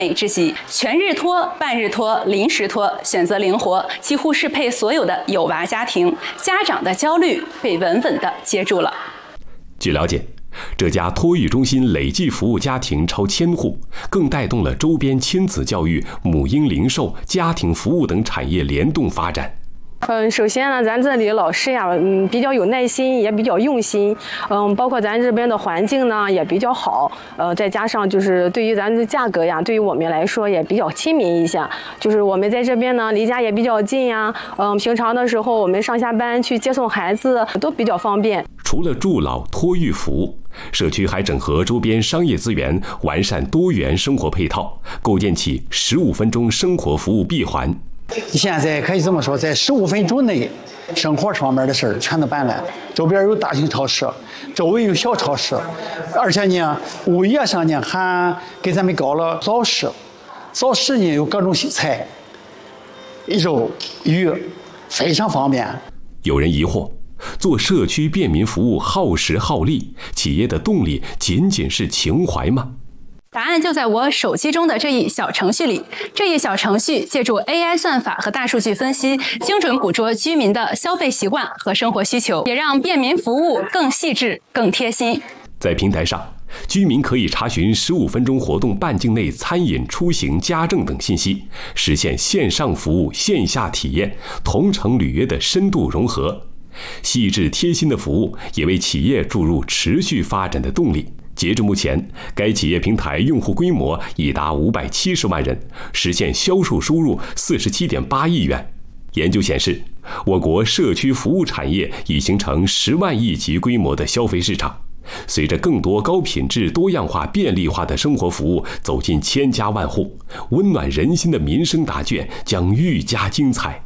美之极，全日托、半日托、临时托，选择灵活，几乎适配所有的有娃家庭，家长的焦虑被稳稳地接住了。 据了解，这家托育中心累计服务家庭超1000户，更带动了周边亲子教育、母婴零售、家庭服务等产业联动发展。 首先呢，咱这里老师呀，比较有耐心，也比较用心，包括咱这边的环境呢也比较好，再加上就是对于咱的价格呀，对于我们来说也比较亲民一下，就是我们在这边呢离家也比较近呀，平常的时候我们上下班去接送孩子都比较方便。 除了助老托育服务，社区还整合周边商业资源，完善多元生活配套，构建起15分钟生活服务闭环。 现在可以这么说，在15分钟内，生活方面的事儿全都办了。周边有大型超市，周围有小超市，而且呢，物业上呢还给咱们搞了早市，早市呢有各种菜、肉、鱼，非常方便。 有人疑惑，做社区便民服务耗时耗力，企业的动力仅仅是情怀吗？ 答案就在我手机中的这一小程序里。这一小程序借助 AI 算法和大数据分析，精准捕捉居民的消费习惯和生活需求，也让便民服务更细致、更贴心。 在平台上，居民可以查询15分钟活动半径内餐饮、出行、家政等信息，实现线上服务、线下体验、同城履约的深度融合。细致贴心的服务也为企业注入持续发展的动力。截至目前，该企业平台用户规模已达570万人，实现销售收入47.8亿元。研究显示，我国社区服务产业已形成10万亿级规模的消费市场。随着更多高品质、多样化、便利化的生活服务走进千家万户，温暖人心的民生答卷将愈加精彩。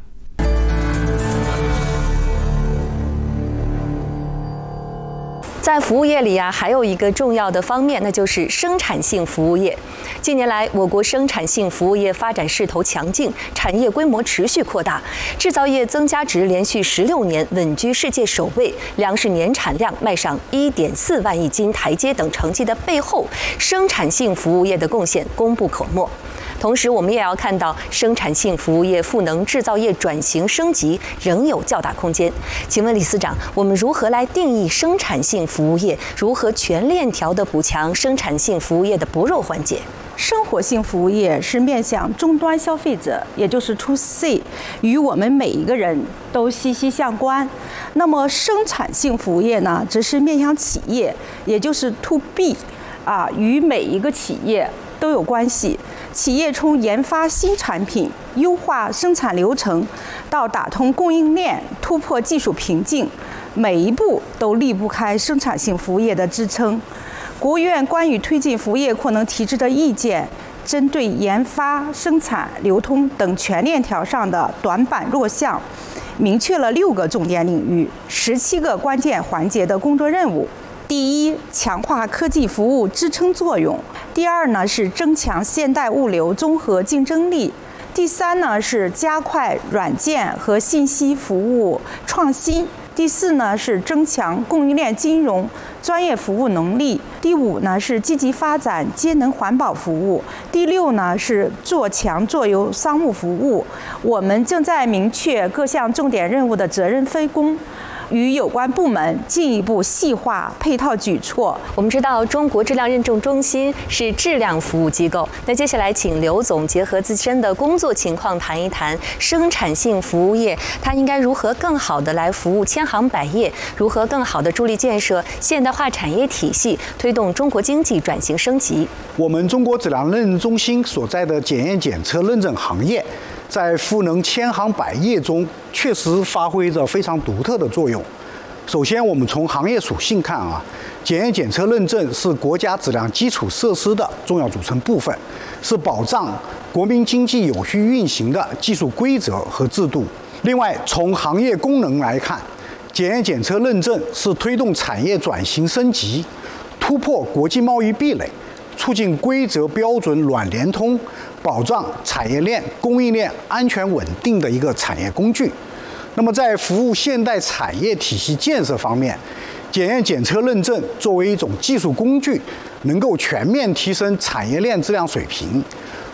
在服务业里啊，还有一个重要的方面，那就是生产性服务业。近年来，我国生产性服务业发展势头强劲，产业规模持续扩大，制造业增加值连续16年稳居世界首位，粮食年产量迈上1.4万亿斤台阶等成绩的背后，生产性服务业的贡献功不可没。同时，我们也要看到生产性服务业赋能制造业转型升级仍有较大空间。请问李司长，我们如何来定义生产性服务业？如何全链条的补强生产性服务业的薄弱环节？ 生活性服务业是面向终端消费者，也就是 To C， 与我们每一个人都息息相关。那么生产性服务业呢，则是面向企业，也就是 To B， 与每一个企业都有关系。企业从研发新产品、优化生产流程，到打通供应链、突破技术瓶颈，每一步都离不开生产性服务业的支撑。国务院关于推进服务业扩能提出的意见，针对研发、生产、流通等全链条上的短板弱项，明确了6个重点领域、17个关键环节的工作任务。第一，强化科技服务支撑作用；第二呢，是增强现代物流综合竞争力；第三呢，是加快软件和信息服务创新；第四呢，是增强供应链金融专业服务能力；第五呢，是积极发展节能环保服务；第六呢，是做强做优商务服务。我们正在明确各项重点任务的责任分工，与有关部门进一步细化配套举措。 我们知道，中国质量认证中心是质量服务机构。那接下来，请刘总结合自身的工作情况，谈一谈生产性服务业，它应该如何更好地来服务千行百业，如何更好地助力建设现代化产业体系，推动中国经济转型升级。 我们中国质量认证中心所在的检验检测认证行业，在赋能千行百业中，确实发挥着非常独特的作用。首先，我们从行业属性看检验检测认证是国家质量基础设施的重要组成部分，是保障国民经济有序运行的技术规则和制度。另外，从行业功能来看，检验检测认证是推动产业转型升级、突破国际贸易壁垒、促进规则标准软联通、保障产业链、供应链安全稳定的一个产业工具。那么，在服务现代产业体系建设方面，检验检测认证作为一种技术工具，能够全面提升产业链质量水平，